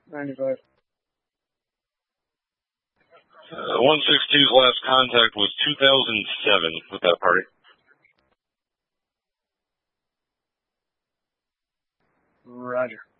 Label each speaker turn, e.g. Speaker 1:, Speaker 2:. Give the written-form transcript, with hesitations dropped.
Speaker 1: 95.
Speaker 2: 162's last contact was 2007 with that party.
Speaker 1: Roger.